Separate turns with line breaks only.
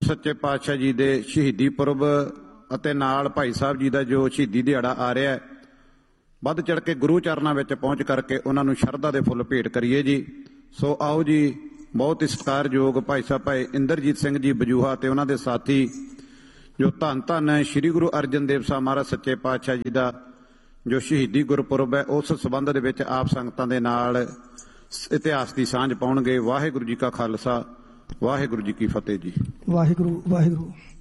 ਸੱਚੇ ਪਾਤਸ਼ਾਹ ਜੀ ਦੇ ਸ਼ਹੀਦੀ ਪੁਰਬ ਅਤੇ ਨਾਲ ਭਾਈ ਸਾਹਿਬ ਜੀ ਦਾ ਜੋ ਸ਼ਹੀਦੀ ਦਿਹਾੜਾ ਆ ਰਿਹਾ ਹੈ, ਵੱਧ ਚੜ ਕੇ ਗੁਰੂ ਚਰਨਾਂ ਵਿੱਚ ਪਹੁੰਚ ਕਰਕੇ ਉਹਨਾਂ ਨੂੰ ਸ਼ਰਧਾ ਦੇ ਫੁੱਲ ਭੇਟ ਕਰੀਏ ਜੀ। ਸੋ ਆਓ ਜੀ, ਬਹੁਤ ਹੀ ਸਤਿਕਾਰਯੋਗ ਭਾਈ ਸਾਹਿਬ ਭਾਈ ਇੰਦਰਜੀਤ ਸਿੰਘ ਜੀ ਬਜੂਹਾ ਤੇ ਉਹਨਾਂ ਦੇ ਸਾਥੀ, ਜੋ ਧੰਨ ਧੰਨ ਸ੍ਰੀ ਗੁਰੂ ਅਰਜਨ ਦੇਵ ਸਾਹਿਬ ਮਹਾਰਾਜ ਸੱਚੇ ਪਾਤਸ਼ਾਹ ਜੀ ਦਾ ਜੋ ਸ਼ਹੀਦੀ ਗੁਰਪੁਰਬ ਹੈ, ਉਸ ਸੰਬੰਧ ਦੇ ਵਿੱਚ ਆਪ ਸੰਗਤਾਂ ਦੇ ਨਾਲ ਇਤਿਹਾਸ ਦੀ ਸਾਂਝ ਪਾਉਣਗੇ। ਵਾਹਿਗੁਰੂ ਜੀ ਕਾ ਖਾਲਸਾ, ਵਾਹਿਗੁਰੂ ਜੀ ਕੀ ਫਤਿਹ ਜੀ।
ਵਾਹਿਗੁਰੂ ਵਾਹਿਗੁਰੂ।